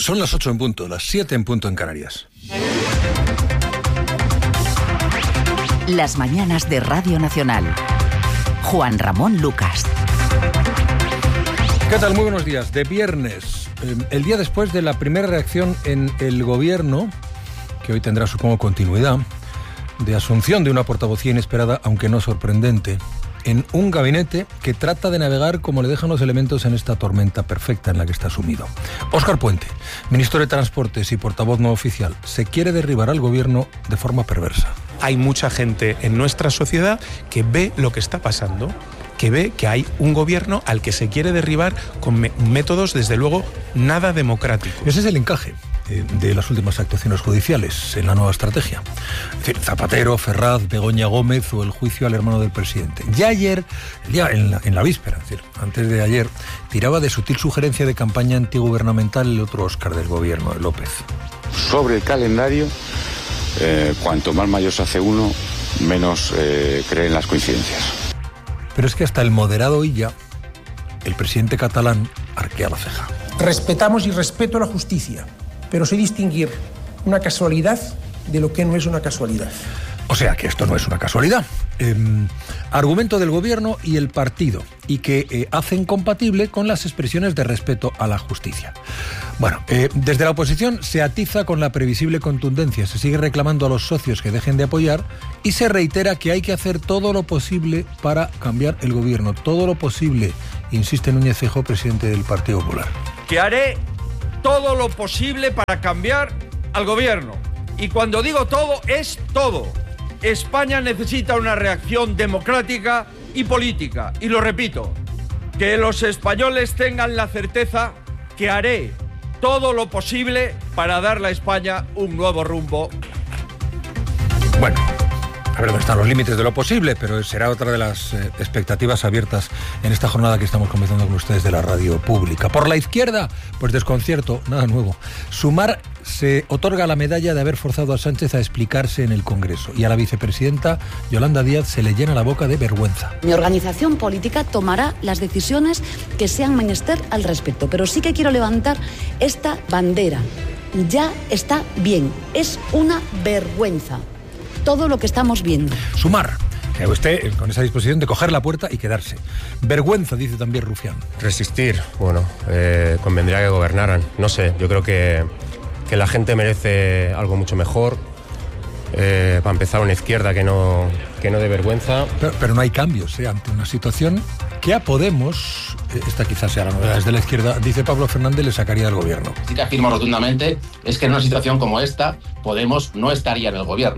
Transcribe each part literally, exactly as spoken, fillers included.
Son las ocho en punto, las siete en punto en Canarias. Las mañanas de Radio Nacional. Juan Ramón Lucas. ¿Qué tal? Muy buenos días. De viernes, el día después de la primera reacción en el gobierno, que hoy tendrá, supongo, continuidad, de asunción de una portavocía inesperada, aunque no sorprendente, en un gabinete que trata de navegar como le dejan los elementos en esta tormenta perfecta en la que está sumido. Óscar Puente, ministro de Transportes y portavoz no oficial, se quiere derribar al gobierno de forma perversa. Hay mucha gente en nuestra sociedad que ve lo que está pasando, que ve que hay un gobierno al que se quiere derribar con me- métodos, desde luego, nada democráticos. Ese es el encaje eh, de las últimas actuaciones judiciales en la nueva estrategia. Es decir, Zapatero, Ferraz, Begoña Gómez o el juicio al hermano del presidente. Ya ayer, ya en la, en la víspera, es decir, antes de ayer, tiraba de sutil sugerencia de campaña antigubernamental el otro Óscar del gobierno, de López. Sobre el calendario, eh, cuanto más mayor se hace uno, menos eh, cree en las coincidencias. Pero es que hasta el moderado Illa, el presidente catalán, arquea la ceja. Respetamos y respeto la justicia, pero sé distinguir una casualidad de lo que no es una casualidad. O sea que esto no es una casualidad. Eh, argumento del gobierno y el partido, y que eh, hacen compatible con las expresiones de respeto a la justicia. Bueno, eh, desde la oposición se atiza con la previsible contundencia, se sigue reclamando a los socios que dejen de apoyar y se reitera que hay que hacer todo lo posible para cambiar el gobierno, todo lo posible, insiste Núñez Feijóo, presidente del Partido Popular. Que haré todo lo posible para cambiar al gobierno. Y cuando digo todo, es todo. España necesita una reacción democrática y política. Y lo repito, que los españoles tengan la certeza que haré todo lo posible para darle a España un nuevo rumbo. Bueno, a ver dónde están los límites de lo posible, pero será otra de las eh, expectativas abiertas en esta jornada que estamos comenzando con ustedes de la radio pública. Por la izquierda, pues desconcierto, nada nuevo. Sumar se otorga la medalla de haber forzado a Sánchez a explicarse en el Congreso, y a la vicepresidenta Yolanda Díaz se le llena la boca de vergüenza. Mi organización política tomará las decisiones que sean menester al respecto, pero sí que quiero levantar esta bandera. Ya está bien, es una vergüenza todo lo que estamos viendo. Sumar, que usted con esa disposición de coger la puerta y quedarse. Vergüenza, dice también Rufián. Resistir, bueno, eh, convendría que gobernaran. No sé, yo creo que, que la gente merece algo mucho mejor. Eh, para empezar, una izquierda que no, que no dé vergüenza. Pero, pero no hay cambios, ¿eh? Ante una situación que a Podemos, eh, esta quizás sea la novedad desde la izquierda, dice Pablo Fernández, le sacaría del gobierno. Sí que afirmo rotundamente es que en una situación como esta, Podemos no estaría en el gobierno.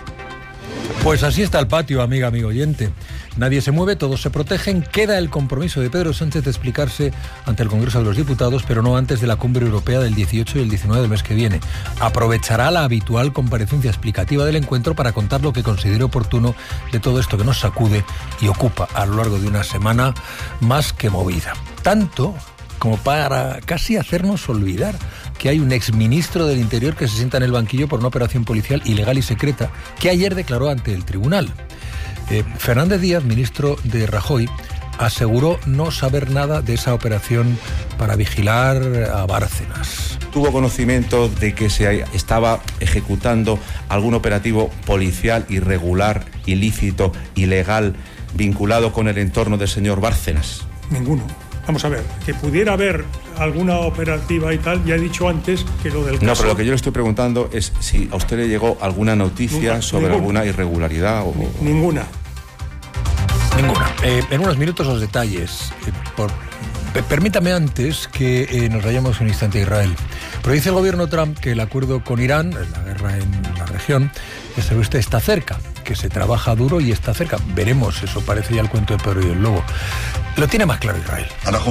Pues así está el patio, amiga, amigo oyente. Nadie se mueve, todos se protegen. Queda el compromiso de Pedro Sánchez de explicarse ante el Congreso de los Diputados, pero no antes de la cumbre europea del dieciocho y el diecinueve del mes que viene. Aprovechará la habitual comparecencia explicativa del encuentro para contar lo que considere oportuno de todo esto que nos sacude y ocupa a lo largo de una semana más que movida. Tanto como para casi hacernos olvidar que hay un exministro del Interior que se sienta en el banquillo por una operación policial ilegal y secreta que ayer declaró ante el tribunal. Eh, Fernández Díaz, ministro de Rajoy, aseguró no saber nada de esa operación para vigilar a Bárcenas. Tuvo conocimiento de que se estaba ejecutando algún operativo policial irregular, ilícito, ilegal, vinculado con el entorno del señor Bárcenas. Ninguno. Vamos a ver, que pudiera haber alguna operativa y tal, ya he dicho antes que lo del caso... No, pero lo que yo le estoy preguntando es si a usted le llegó alguna noticia Ninguna, sobre ninguna. alguna irregularidad o... Ninguna. Ninguna. Eh, en unos minutos los detalles. Eh, por, eh, permítame antes que eh, nos vayamos un instante a Israel. Pero dice el gobierno Trump que el acuerdo con Irán, la guerra en la región, ya sabe usted, está cerca, que se trabaja duro y está cerca. Veremos, eso parece ya el cuento de Pedro y el Lobo. Lo tiene más claro Israel.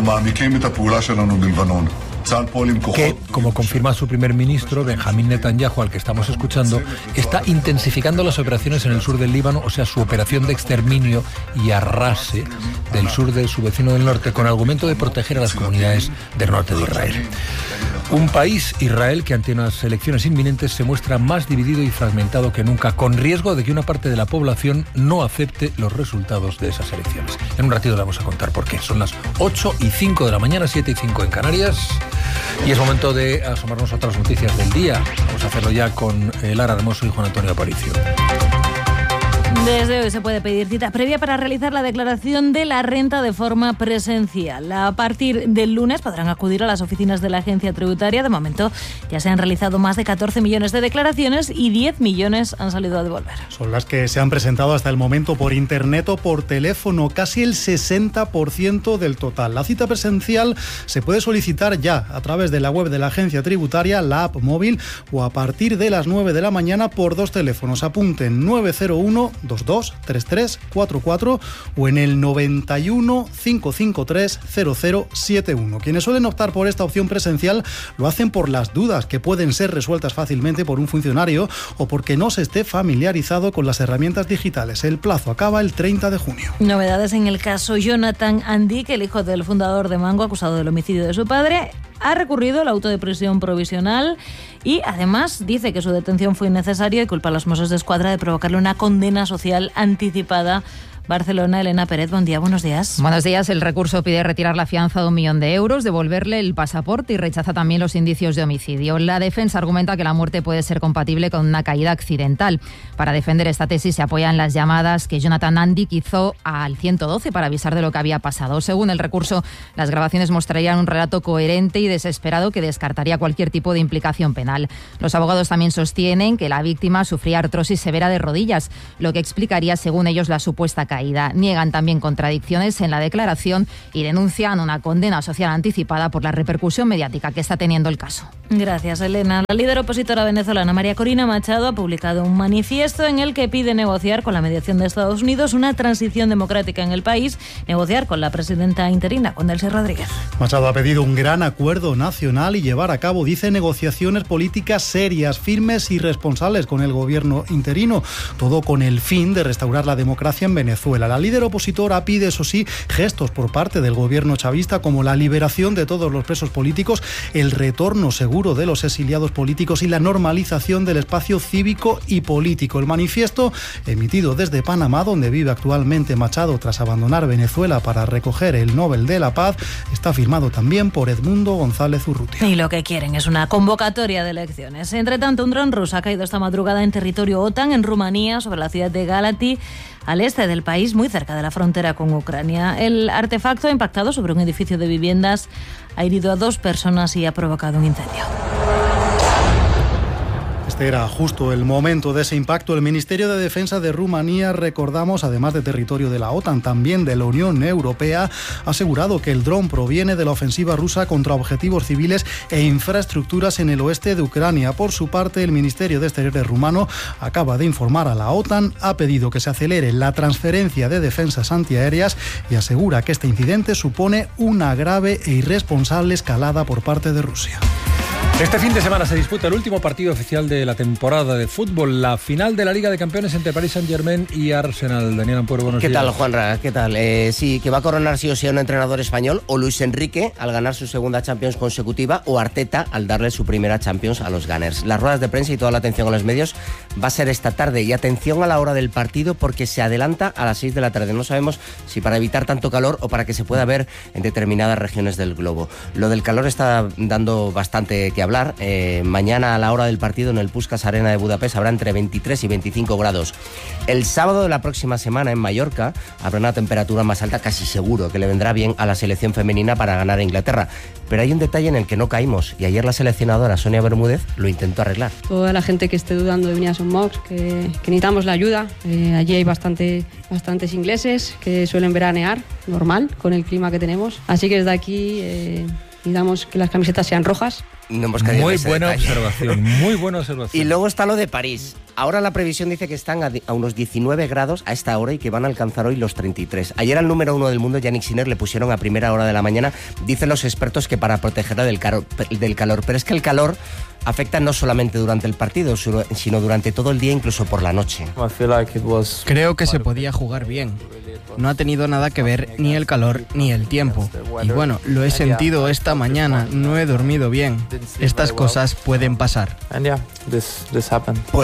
Que, como confirma su primer ministro, Benjamín Netanyahu, al que estamos escuchando, está intensificando las operaciones en el sur del Líbano, o sea, su operación de exterminio y arrase del sur de su vecino del norte, con argumento de proteger a las comunidades del norte de Israel. Un país, Israel, que ante unas elecciones inminentes se muestra más dividido y fragmentado que nunca, con riesgo de que una parte de la población no acepte los resultados de esas elecciones. En un ratito le vamos a contar por qué. Son las ocho y cinco de la mañana, siete y cinco en Canarias. Y es momento de asomarnos a otras noticias del día. Vamos a hacerlo ya con Lara Hermoso y Juan Antonio Aparicio. Desde hoy se puede pedir cita previa para realizar la declaración de la renta de forma presencial. A partir del lunes podrán acudir a las oficinas de la agencia tributaria. De momento ya se han realizado más de catorce millones de declaraciones y diez millones han salido a devolver. Son las que se han presentado hasta el momento por internet o por teléfono, casi el sesenta por ciento del total. La cita presencial se puede solicitar ya a través de la web de la agencia tributaria, la app móvil o a partir de las nueve de la mañana por dos teléfonos. Apunten nueve cero uno dos dos tres tres cuatro cuatro o en el noventa y uno cinco cinco tres cero cero siete uno. Quienes suelen optar por esta opción presencial lo hacen por las dudas que pueden ser resueltas fácilmente por un funcionario o porque no se esté familiarizado con las herramientas digitales. El plazo acaba el treinta de junio. Novedades en el caso Jonathan Andic, el hijo del fundador de Mango, acusado del homicidio de su padre, ha recurrido al auto de prisión provisional y además dice que su detención fue innecesaria y culpa a los Mossos de Escuadra de provocarle una condena social anticipada. Barcelona, Elena Pérez, buen día, buenos días. Buenos días. El recurso pide retirar la fianza de un millón de euros, devolverle el pasaporte y rechaza también los indicios de homicidio. La defensa argumenta que la muerte puede ser compatible con una caída accidental. Para defender esta tesis se apoyan las llamadas que Jonathan Andic hizo al ciento doce para avisar de lo que había pasado. Según el recurso, las grabaciones mostrarían un relato coherente y desesperado que descartaría cualquier tipo de implicación penal. Los abogados también sostienen que la víctima sufría artrosis severa de rodillas, lo que explicaría, según ellos, la supuesta caída. Niegan también contradicciones en la declaración y denuncian una condena social anticipada por la repercusión mediática que está teniendo el caso. Gracias, Elena. La líder opositora venezolana María Corina Machado ha publicado un manifiesto en el que pide negociar con la mediación de Estados Unidos una transición democrática en el país, negociar con la presidenta interina, con Delcy Rodríguez. Machado ha pedido un gran acuerdo nacional y llevar a cabo, dice, negociaciones políticas serias, firmes y responsables con el gobierno interino, todo con el fin de restaurar la democracia en Venezuela. La líder opositora pide, eso sí, gestos por parte del gobierno chavista como la liberación de todos los presos políticos, el retorno seguro de los exiliados políticos y la normalización del espacio cívico y político. El manifiesto, emitido desde Panamá, donde vive actualmente Machado tras abandonar Venezuela para recoger el Nobel de la Paz, está firmado también por Edmundo González Urrutia. Y lo que quieren es una convocatoria de elecciones. Entre tanto, un dron ruso ha caído esta madrugada en territorio OTAN, en Rumanía, sobre la ciudad de Galați, al este del país, muy cerca de la frontera con Ucrania. El artefacto ha impactado sobre un edificio de viviendas, ha herido a dos personas y ha provocado un incendio. Este era justo el momento de ese impacto. El Ministerio de Defensa de Rumanía, recordamos, además de territorio de la OTAN, también de la Unión Europea, ha asegurado que el dron proviene de la ofensiva rusa contra objetivos civiles e infraestructuras en el oeste de Ucrania. Por su parte, el Ministerio de Exteriores rumano acaba de informar a la OTAN, ha pedido que se acelere la transferencia de defensas antiaéreas y asegura que este incidente supone una grave e irresponsable escalada por parte de Rusia. Este fin de semana se disputa el último partido oficial de la temporada de fútbol, la final de la Liga de Campeones entre Paris Saint-Germain y Arsenal. Daniel Ampuero, buenos días. ¿Qué tal, Juanra? ¿Qué tal? Eh, sí, que va a coronar sí o sí a un entrenador español, o Luis Enrique al ganar su segunda Champions consecutiva, o Arteta al darle su primera Champions a los Gunners. Las ruedas de prensa y toda la atención a los medios va a ser esta tarde, y atención a la hora del partido porque se adelanta a las seis de la tarde. No sabemos si para evitar tanto calor o para que se pueda ver en determinadas regiones del globo. Lo del calor está dando bastante que hablar. Eh, mañana a la hora del partido en el Puskás Arena de Budapest habrá entre veintitrés y veinticinco grados. El sábado de la próxima semana en Mallorca habrá una temperatura más alta, casi seguro que le vendrá bien a la selección femenina para ganar a Inglaterra. Pero hay un detalle en el que no caímos, y ayer la seleccionadora Sonia Bermúdez lo intentó arreglar. Toda la gente que esté dudando de venir a Son Mox, que, que necesitamos la ayuda. Eh, allí hay bastante, bastantes ingleses que suelen veranear, normal, con el clima que tenemos. Así que desde aquí eh, necesitamos que las camisetas sean rojas. No hemos muy buena detalle. observación, muy buena observación. Y luego está lo de París. Ahora la previsión dice que están a, a unos diecinueve grados a esta hora y que van a alcanzar hoy los treinta y tres. Ayer al número uno del mundo, Yannick Sinner, le pusieron a primera hora de la mañana. Dicen los expertos que para protegerla del, caro, del calor. Pero es que el calor afecta no solamente durante el partido, sino durante todo el día, incluso por la noche. Creo que se podía jugar bien. No ha tenido nada que ver ni el calor ni el tiempo. Y bueno, lo he sentido esta mañana, no he dormido bien. Estas cosas pueden pasar. Pues de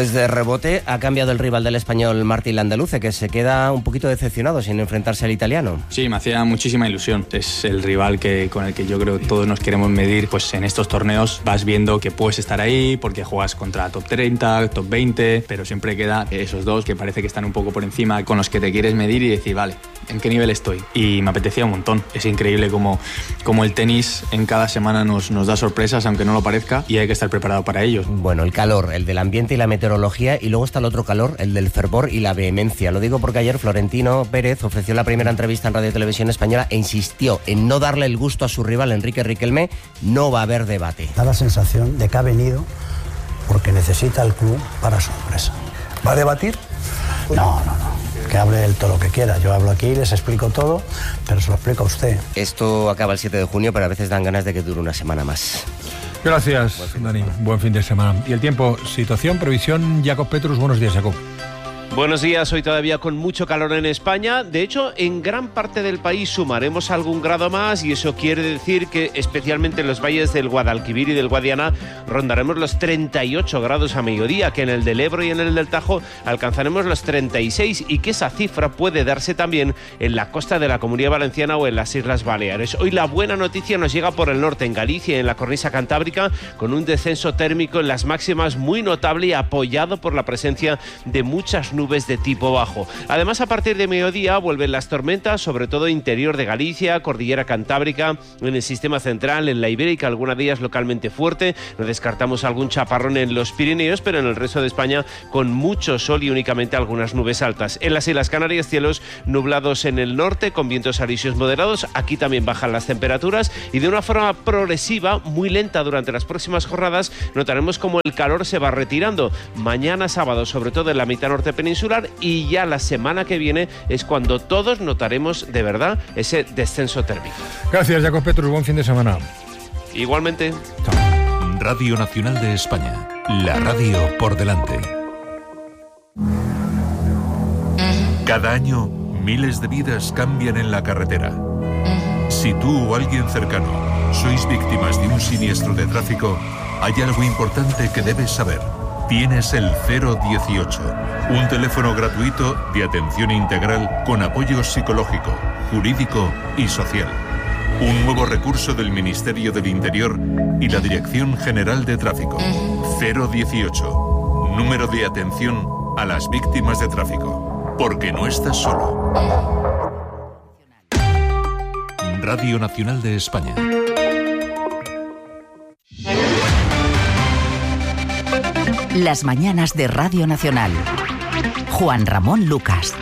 rebote ha cambiado el rival del español Martín Landaluce, que se queda un poquito decepcionado sin enfrentarse al italiano. Sí, me hacía muchísima ilusión. Es el rival que, con el que yo creo que todos nos queremos medir. Pues en estos torneos vas viendo que puedes estar ahí porque juegas contra top treinta, top veinte, pero siempre queda esos dos que parece que están un poco por encima, con los que te quieres medir y decir, vale, ¿en qué nivel estoy? Y me apetecía un montón. Es increíble como, como el tenis en cada semana nos, nos da sorpresas, aunque no lo parezca, y hay que estar preparado para ello. Bueno, el calor, el del ambiente y la meteorología, y luego está el otro calor, el del fervor y la vehemencia. Lo digo porque ayer Florentino Pérez ofreció la primera entrevista en Radio Televisión Española e insistió en no darle el gusto a su rival Enrique Riquelme. No va a haber debate. Da la sensación de que ha venido porque necesita el club para su empresa. ¿Va a debatir? No, no, no. Que hable él todo lo que quiera. Yo hablo aquí, les explico todo, pero se lo explico a usted. Esto acaba el siete de junio, pero a veces dan ganas de que dure una semana más. Gracias, Dani. Buen fin de semana. Y el tiempo, situación, previsión, Jacob Petrus. Buenos días, Jacob. Buenos días, hoy todavía con mucho calor en España. De hecho, en gran parte del país sumaremos algún grado más y eso quiere decir que especialmente en los valles del Guadalquivir y del Guadiana rondaremos los treinta y ocho grados a mediodía, que en el del Ebro y en el del Tajo alcanzaremos los treinta y seis y que esa cifra puede darse también en la costa de la Comunidad Valenciana o en las Islas Baleares. Hoy la buena noticia nos llega por el norte, en Galicia y en la cornisa cantábrica, con un descenso térmico en las máximas muy notable y apoyado por la presencia de muchas nubes nubes de tipo bajo. Además, a partir de mediodía vuelven las tormentas, sobre todo interior de Galicia, cordillera cantábrica, en el sistema central, en la Ibérica, alguna de ellas localmente fuerte. No descartamos algún chaparrón en los Pirineos, pero en el resto de España con mucho sol y únicamente algunas nubes altas. En las Islas Canarias, cielos nublados en el norte, con vientos alisios moderados. Aquí también bajan las temperaturas y de una forma progresiva, muy lenta durante las próximas jornadas, notaremos como el calor se va retirando. Mañana sábado, sobre todo en la mitad norte peninsular, y ya la semana que viene es cuando todos notaremos de verdad ese descenso térmico. Gracias, Jacob Petrus. Buen fin de semana. Igualmente. Radio Nacional de España. La radio por delante. Cada año, miles de vidas cambian en la carretera. Si tú o alguien cercano sois víctimas de un siniestro de tráfico, hay algo importante que debes saber. Tienes el cero dieciocho, un teléfono gratuito de atención integral con apoyo psicológico, jurídico y social. Un nuevo recurso del Ministerio del Interior y la Dirección General de Tráfico. cero dieciocho, número de atención a las víctimas de tráfico. Porque no estás solo. Radio Nacional de España. Las mañanas de Radio Nacional. Juan Ramón Lucas.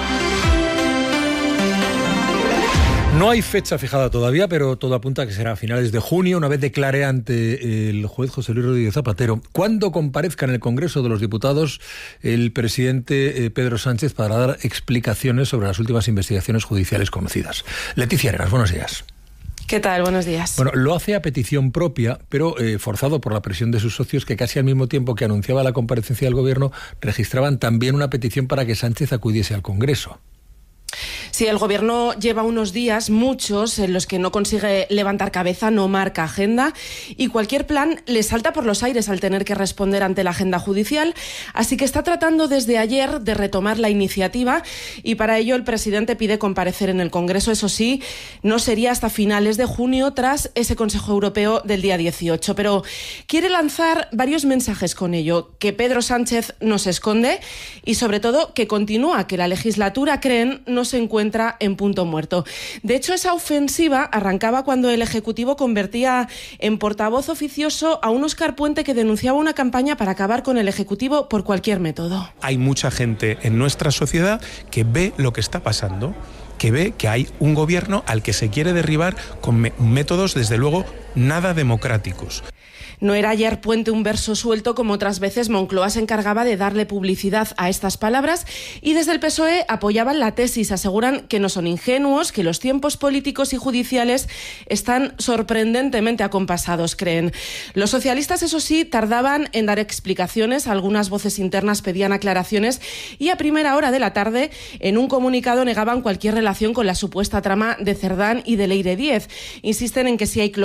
No hay fecha fijada todavía, pero todo apunta a que será a finales de junio, una vez declare ante el juez José Luis Rodríguez Zapatero cuando comparezca en el Congreso de los Diputados el presidente Pedro Sánchez para dar explicaciones sobre las últimas investigaciones judiciales conocidas. Leticia Arenas, buenos días. ¿Qué tal? Buenos días. Bueno, lo hace a petición propia, pero eh, forzado por la presión de sus socios, que casi al mismo tiempo que anunciaba la comparecencia del Gobierno, registraban también una petición para que Sánchez acudiese al Congreso. Sí, el Gobierno lleva unos días, muchos, en los que no consigue levantar cabeza, no marca agenda y cualquier plan le salta por los aires al tener que responder ante la agenda judicial. Así que está tratando desde ayer de retomar la iniciativa y para ello el presidente pide comparecer en el Congreso. Eso sí, no sería hasta finales de junio tras ese Consejo Europeo del día dieciocho. Pero quiere lanzar varios mensajes con ello, que Pedro Sánchez no se esconde y sobre todo que continúa, que la legislatura, creen, no se encuentra en punto muerto. De hecho, esa ofensiva arrancaba cuando el Ejecutivo convertía en portavoz oficioso a un Óscar Puente que denunciaba una campaña para acabar con el Ejecutivo por cualquier método. Hay mucha gente en nuestra sociedad que ve lo que está pasando, que ve que hay un gobierno al que se quiere derribar con me- métodos, desde luego, nada democráticos. No era ayer Puente un verso suelto, como otras veces Moncloa se encargaba de darle publicidad a estas palabras y desde el P S O E apoyaban la tesis, aseguran que no son ingenuos, que los tiempos políticos y judiciales están sorprendentemente acompasados, creen. Los socialistas, eso sí, tardaban en dar explicaciones, algunas voces internas pedían aclaraciones y a primera hora de la tarde en un comunicado negaban cualquier relación con la supuesta trama de Cerdán y de Leire Díez. Insisten en que si hay cloacas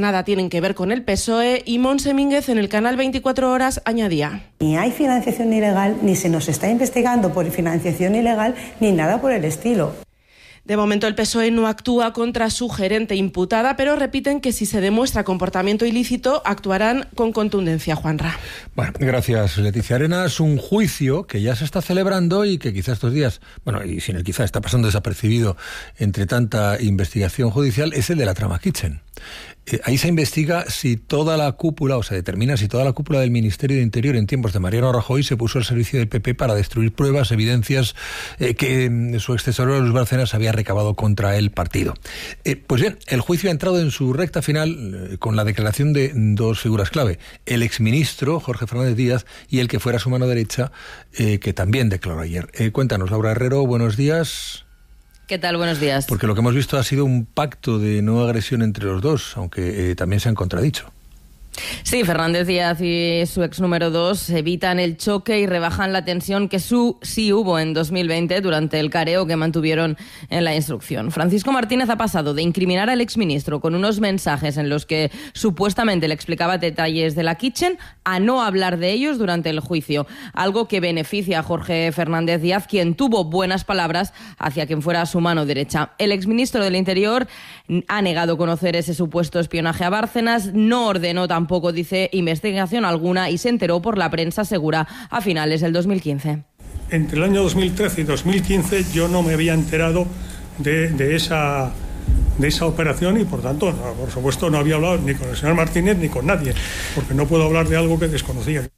nada tienen que ver con el P S O E, y Montse Mínguez en el canal veinticuatro horas añadía: ni hay financiación ilegal, ni se nos está investigando por financiación ilegal, ni nada por el estilo. De momento el P S O E no actúa contra su gerente imputada, pero repiten que si se demuestra comportamiento ilícito actuarán con contundencia. Juanra. Bueno, gracias Leticia Arenas. Un juicio que ya se está celebrando y que quizá estos días, bueno, y sin el quizá, está pasando desapercibido entre tanta investigación judicial, es el de la trama Kitchen. Eh, ahí se investiga si toda la cúpula, o se determina si toda la cúpula del Ministerio de Interior en tiempos de Mariano Rajoy se puso al servicio del P P para destruir pruebas, evidencias eh, que mm, su ex tesorero Luis Bárcenas había recabado contra el partido. Eh, pues bien, el juicio ha entrado en su recta final eh, con la declaración de dos figuras clave: el exministro Jorge Fernández Díaz y el que fuera su mano derecha, eh, que también declaró ayer. Eh, cuéntanos, Laura Herrero, buenos días. ¿Qué tal? Buenos días. Porque lo que hemos visto ha sido un pacto de no agresión entre los dos, aunque eh, también se han contradicho. Sí, Fernández Díaz y su ex número dos evitan el choque y rebajan la tensión que su, sí hubo en dos mil veinte durante el careo que mantuvieron en la instrucción. Francisco Martínez ha pasado de incriminar al exministro con unos mensajes en los que supuestamente le explicaba detalles de la Kitchen a no hablar de ellos durante el juicio, algo que beneficia a Jorge Fernández Díaz, quien tuvo buenas palabras hacia quien fuera su mano derecha. El exministro del Interior ha negado conocer ese supuesto espionaje a Bárcenas, no ordenó tampoco Tampoco dice investigación alguna y se enteró por la prensa, asegura, a finales del dos mil quince. Entre el año dos mil trece y dos mil quince yo no me había enterado de, de, esa, de esa operación y por tanto, no, por supuesto, no había hablado ni con el señor Martínez ni con nadie, porque no puedo hablar de algo que desconocía.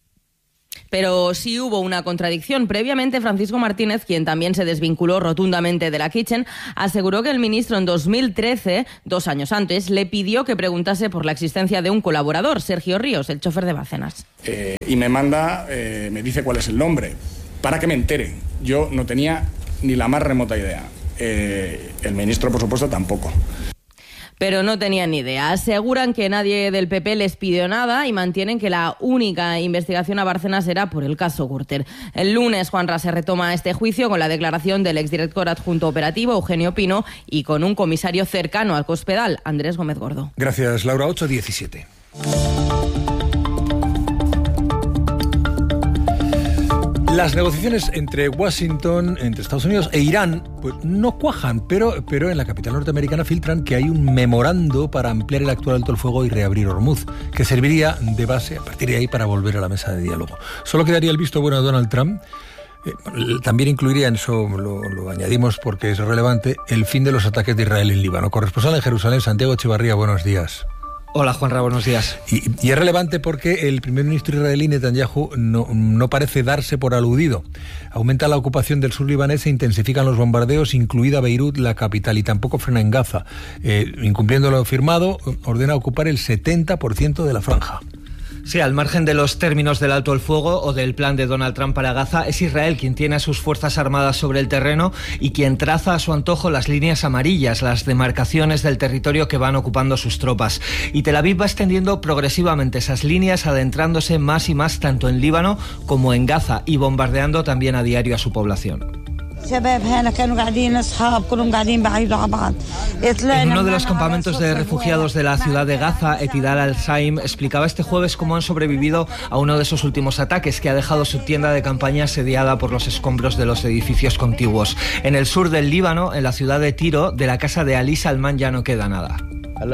Pero sí hubo una contradicción. Previamente, Francisco Martínez, quien también se desvinculó rotundamente de la Kitchen, aseguró que el ministro en dos mil trece, dos años antes, le pidió que preguntase por la existencia de un colaborador, Sergio Ríos, el chofer de Bárcenas. Eh, y me manda, eh, me dice cuál es el nombre, para que me entere. Yo no tenía ni la más remota idea. Eh, el ministro, por supuesto, tampoco. Pero no tenían ni idea. Aseguran que nadie del P P les pidió nada y mantienen que la única investigación a Bárcenas era por el caso Gürtel. El lunes, Juanra, se retoma este juicio con la declaración del exdirector adjunto operativo, Eugenio Pino, y con un comisario cercano al Cospedal, Andrés Gómez Gordo. Gracias, Laura. ocho diecisiete. Las negociaciones entre Washington, entre Estados Unidos e Irán, pues no cuajan, pero, pero en la capital norteamericana filtran que hay un memorando para ampliar el actual alto el fuego y reabrir Hormuz, que serviría de base a partir de ahí para volver a la mesa de diálogo. Solo quedaría el visto bueno a Donald Trump. Eh, también incluiría, en eso lo, lo añadimos porque es relevante, el fin de los ataques de Israel en Líbano. Corresponsal en Jerusalén, Santiago Echevarría, buenos días. Hola, Juanra, buenos días. Y, y es relevante porque el primer ministro israelí, Netanyahu, no, no parece darse por aludido. Aumenta la ocupación del sur libanés e intensifican los bombardeos, incluida Beirut, la capital, y tampoco frena en Gaza. Eh, incumpliendo lo firmado, ordena ocupar el setenta por ciento de la franja. Sí, al margen de los términos del alto el fuego o del plan de Donald Trump para Gaza, es Israel quien tiene a sus fuerzas armadas sobre el terreno y quien traza a su antojo las líneas amarillas, las demarcaciones del territorio que van ocupando sus tropas. Y Tel Aviv va extendiendo progresivamente esas líneas, adentrándose más y más tanto en Líbano como en Gaza y bombardeando también a diario a su población. En uno de los campamentos de refugiados de la ciudad de Gaza, Etidal al-Saim explicaba este jueves cómo han sobrevivido a uno de esos últimos ataques que ha dejado su tienda de campaña asediada por los escombros de los edificios contiguos. En el sur del Líbano, en la ciudad de Tiro, de la casa de Ali Salman ya no queda nada. Él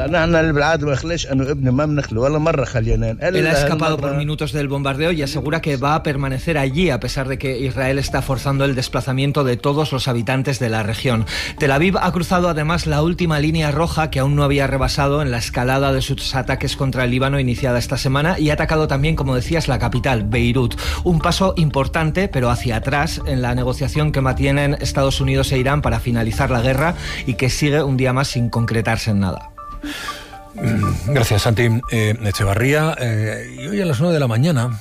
ha escapado por minutos del bombardeo y asegura que va a permanecer allí a pesar de que Israel está forzando el desplazamiento de todos los habitantes de la región. Tel Aviv ha cruzado además la última línea roja que aún no había rebasado en la escalada de sus ataques contra el Líbano iniciada esta semana y ha atacado también, como decías, la capital, Beirut. Un paso importante, pero hacia atrás, en la negociación que mantienen Estados Unidos e Irán para finalizar la guerra y que sigue un día más sin concretarse en nada. Gracias, Santi. Eh, Echevarría, eh, y hoy a las nueve de la mañana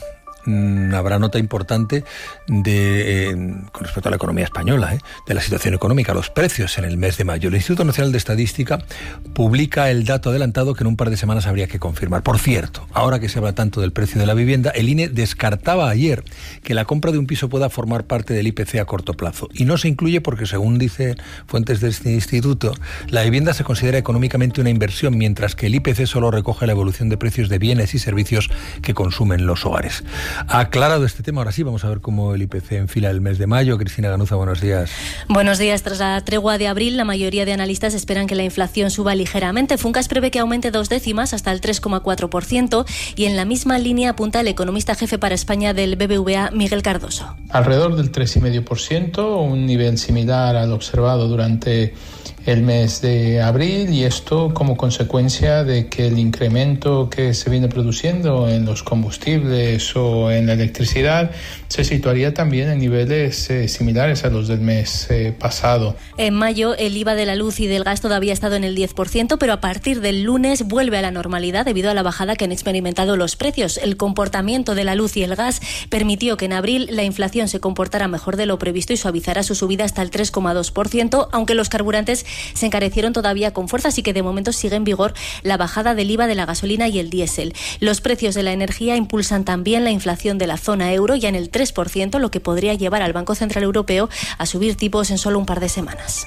mmm, habrá nota importante de, eh, con respecto a la economía española, eh, de la situación económica, los precios en el mes de mayo. El Instituto Nacional de Estadística publica el dato adelantado que en un par de semanas habría que confirmar. Por cierto, ahora que se habla tanto del precio de la vivienda, el I N E descartaba ayer que la compra de un piso pueda formar parte del I P C a corto plazo. Y no se incluye porque, según dicen fuentes de este instituto, la vivienda se considera económicamente una inversión, mientras que el I P C solo recoge la evolución de precios de bienes y servicios que consumen los hogares. Aclarado este tema, ahora sí vamos a ver cómo el I P C enfila el mes de mayo. Cristina Ganuza, buenos días. Buenos días. Tras la tregua de abril, la mayoría de analistas esperan que la inflación suba ligeramente. Funcas prevé que aumente dos décimas hasta el tres coma cuatro por ciento y en la misma línea apunta el economista jefe para España del B B V A, Miguel Cardoso. Alrededor del tres coma cinco por ciento, un nivel similar al observado durante el mes de abril, y esto como consecuencia de que el incremento que se viene produciendo en los combustibles o en la electricidad se situaría también en niveles eh, similares a los del mes eh, pasado. En mayo el I V A de la luz y del gas todavía ha estado en el diez por ciento, pero a partir del lunes vuelve a la normalidad debido a la bajada que han experimentado los precios. El comportamiento de la luz y el gas permitió que en abril la inflación se comportara mejor de lo previsto y suavizara su subida hasta el tres coma dos por ciento, aunque los carburantes se encarecieron todavía con fuerza, así que de momento sigue en vigor la bajada del I V A de la gasolina y el diésel. Los precios de la energía impulsan también la inflación de la zona euro, ya en el tres por ciento, lo que podría llevar al Banco Central Europeo a subir tipos en solo un par de semanas.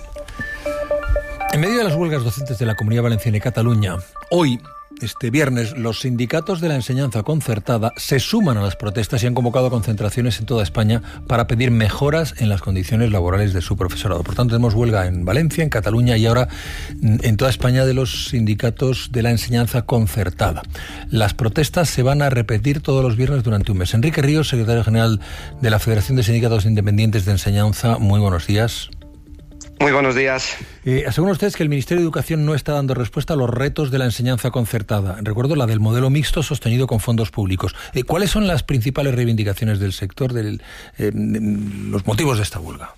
En medio de las huelgas docentes de la Comunidad Valenciana y Cataluña, hoy, este viernes, los sindicatos de la enseñanza concertada se suman a las protestas y han convocado concentraciones en toda España para pedir mejoras en las condiciones laborales de su profesorado. Por tanto, tenemos huelga en Valencia, en Cataluña y ahora en toda España de los sindicatos de la enseñanza concertada. Las protestas se van a repetir todos los viernes durante un mes. Enrique Ríos, secretario general de la Federación de Sindicatos Independientes de Enseñanza, muy buenos días. Muy buenos días. Eh, aseguran ustedes que el Ministerio de Educación no está dando respuesta a los retos de la enseñanza concertada. Recuerdo la del modelo mixto sostenido con fondos públicos. Eh, ¿Cuáles son las principales reivindicaciones del sector, de eh, los motivos de esta huelga?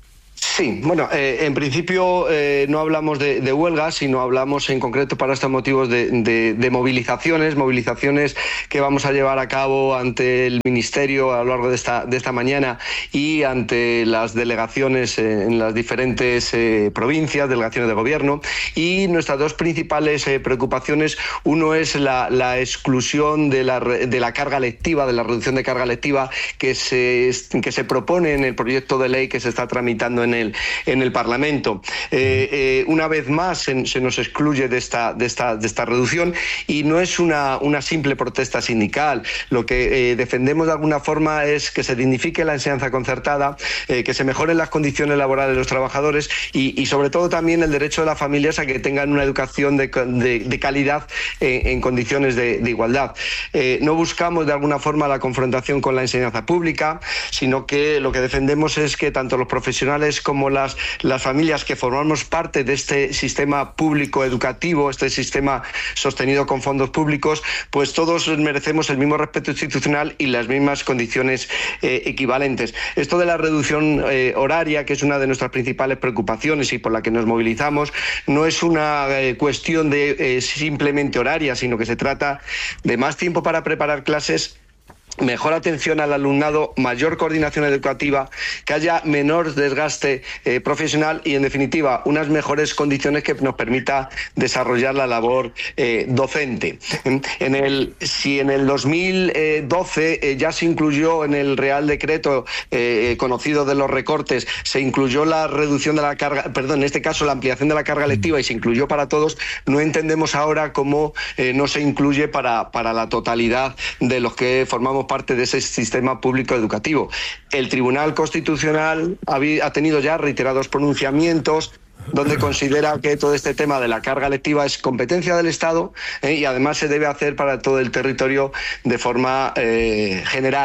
Sí, bueno, eh, en principio eh, no hablamos de, de huelgas, sino hablamos en concreto para estos motivos de, de, de movilizaciones, movilizaciones que vamos a llevar a cabo ante el Ministerio a lo largo de esta, de esta mañana y ante las delegaciones eh, en las diferentes eh, provincias, delegaciones de gobierno. Y nuestras dos principales eh, preocupaciones, uno es la, la exclusión de la, de la carga lectiva, de la reducción de carga lectiva que se, que se propone en el proyecto de ley que se está tramitando en el El, en el Parlamento. Eh, eh, una vez más se, se nos excluye de esta, de esta, de esta reducción y no es una, una simple protesta sindical. Lo que eh, defendemos de alguna forma es que se dignifique la enseñanza concertada, eh, que se mejoren las condiciones laborales de los trabajadores y, y sobre todo también el derecho de las familias a que tengan una educación de, de, de calidad en, en condiciones de, de igualdad. Eh, no buscamos de alguna forma la confrontación con la enseñanza pública, sino que lo que defendemos es que tanto los profesionales como las, las familias que formamos parte de este sistema público educativo, este sistema sostenido con fondos públicos, pues todos merecemos el mismo respeto institucional y las mismas condiciones eh, equivalentes. Esto de la reducción eh, horaria, que es una de nuestras principales preocupaciones y por la que nos movilizamos, no es una eh, cuestión de eh, simplemente horaria, sino que se trata de más tiempo para preparar clases, mejor atención al alumnado, mayor coordinación educativa, que haya menor desgaste eh, profesional y, en definitiva, unas mejores condiciones que nos permita desarrollar la labor eh, docente. En el, si en el dos mil doce eh, ya se incluyó en el Real Decreto eh, conocido de los recortes, se incluyó la reducción de la carga, perdón, en este caso la ampliación de la carga lectiva y se incluyó para todos, no entendemos ahora cómo eh, no se incluye para, para la totalidad de los que formamos parte de ese sistema público educativo. El Tribunal Constitucional ha, ha tenido ya reiterados pronunciamientos donde considera que todo este tema de la carga lectiva es competencia del Estado eh, y además se debe hacer para todo el territorio de forma eh, general.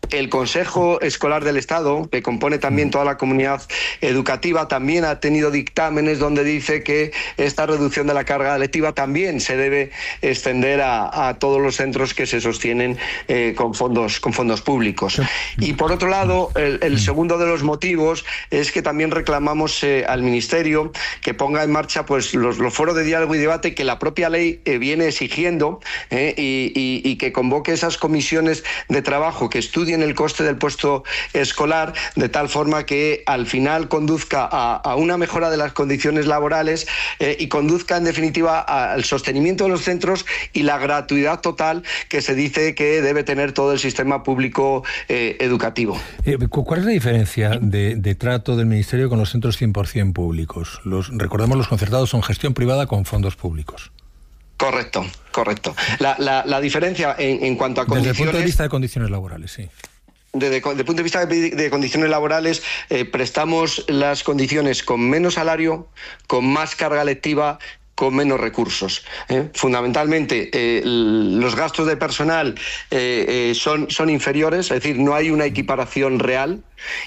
El Consejo Escolar del Estado, que compone también toda la comunidad educativa, también ha tenido dictámenes donde dice que esta reducción de la carga lectiva también se debe extender a, a todos los centros que se sostienen eh, con fondos con fondos públicos. Y por otro lado, el, el segundo de los motivos es que también reclamamos eh, al Ministerio que ponga en marcha pues los, los foros de diálogo y debate que la propia ley eh, viene exigiendo eh, y, y, y que convoque esas comisiones de trabajo que estudien el coste del puesto escolar de tal forma que al final conduzca a, a una mejora de las condiciones laborales eh, y conduzca en definitiva al sostenimiento de los centros y la gratuidad total que se dice que debe tener todo el sistema público eh, educativo. Eh, ¿Cuál es la diferencia de, de trato del Ministerio con los centros cien por ciento públicos? Los, recordemos, los concertados son gestión privada con fondos públicos. Correcto, correcto. La, la, la diferencia en, en cuanto a condiciones... Desde el punto de vista de condiciones laborales, sí. Desde el punto de vista de, de condiciones laborales, eh, prestamos las condiciones con menos salario, con más carga lectiva, con menos recursos. ¿eh? Fundamentalmente, eh, los gastos de personal eh, eh, son, son inferiores, es decir, no hay una equiparación real.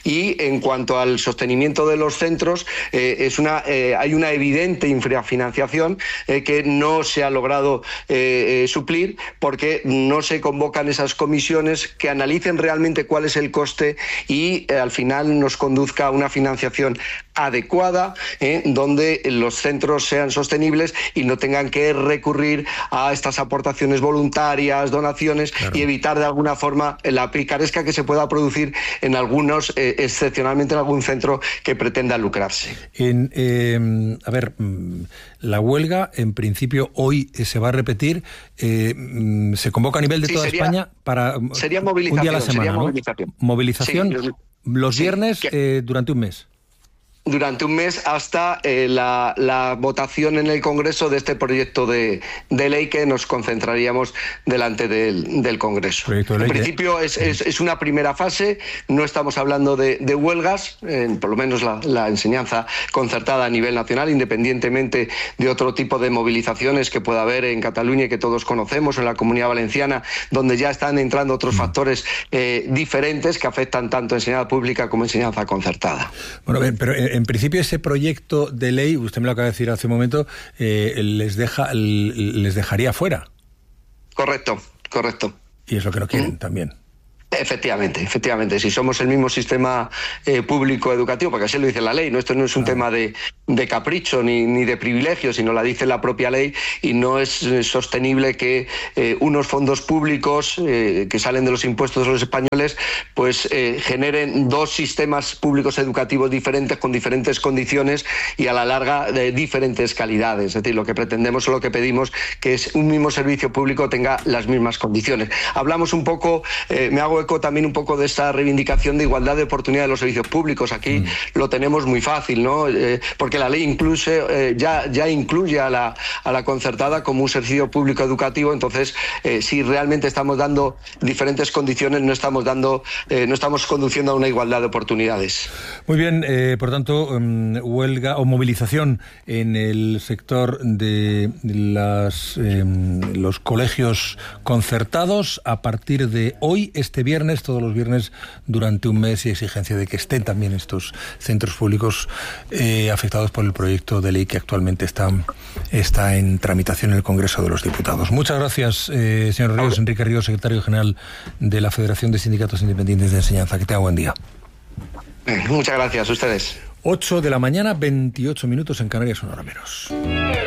Y en cuanto al sostenimiento de los centros, eh, es una, eh, hay una evidente infrafinanciación eh, que no se ha logrado eh, eh, suplir porque no se convocan esas comisiones que analicen realmente cuál es el coste y eh, al final nos conduzca a una financiación adecuada eh, donde los centros sean sostenibles y no tengan que recurrir a estas aportaciones voluntarias, donaciones, claro, y evitar de alguna forma la picaresca que se pueda producir en algunos Eh, excepcionalmente en algún centro que pretenda lucrarse. En, eh, a ver, la huelga en principio hoy eh, se va a repetir, eh, se convoca a nivel de sí, toda sería, España para sería movilización, un día a la semana, sería ¿no? Movilización, movilización sí, los sí, viernes que... eh, durante un mes. Durante un mes hasta eh, la, la votación en el Congreso de este proyecto de, de ley que nos concentraríamos delante del, del Congreso. De en principio de... es, es, es una primera fase, no estamos hablando de, de huelgas, eh, por lo menos la, la enseñanza concertada a nivel nacional, independientemente de otro tipo de movilizaciones que pueda haber en Cataluña y que todos conocemos, en la Comunidad Valenciana, donde ya están entrando otros factores eh, diferentes que afectan tanto enseñanza pública como enseñanza concertada. Bueno, pero en principio ese proyecto de ley, usted me lo acaba de decir hace un momento, eh, les deja les dejaría fuera. Correcto, correcto. Y es lo que no quieren ¿Mm? también. Efectivamente, efectivamente. Si somos el mismo sistema eh, público educativo, porque así lo dice la ley, ¿no? Esto no es un ah. tema de, de capricho ni, ni de privilegio, sino la dice la propia ley y no es eh, sostenible que eh, unos fondos públicos eh, que salen de los impuestos de los españoles pues eh, generen dos sistemas públicos educativos diferentes con diferentes condiciones y a la larga de diferentes calidades. Es decir, lo que pretendemos o lo que pedimos que es un mismo servicio público tenga las mismas condiciones. Hablamos un poco, eh, me hago eco también un poco de esta reivindicación de igualdad de oportunidad de los servicios públicos. Aquí mm. lo tenemos muy fácil, ¿no? Eh, porque la ley incluye, eh, ya, ya incluye a la, a la concertada como un servicio público educativo. Entonces, eh, si realmente estamos dando diferentes condiciones, no estamos dando, eh, no estamos conduciendo a una igualdad de oportunidades. Muy bien, eh, por tanto, um, huelga o movilización en el sector de las, eh, los colegios concertados a partir de hoy, este viernes, todos los viernes durante un mes y exigencia de que estén también estos centros públicos eh, afectados por el proyecto de ley que actualmente está, está en tramitación en el Congreso de los Diputados. Muchas gracias, eh, señor Ríos, Enrique Ríos, secretario general de la Federación de Sindicatos Independientes de Enseñanza. Que tenga buen día. Muchas gracias a ustedes. ocho de la mañana, veintiocho minutos en Canarias, una hora menos.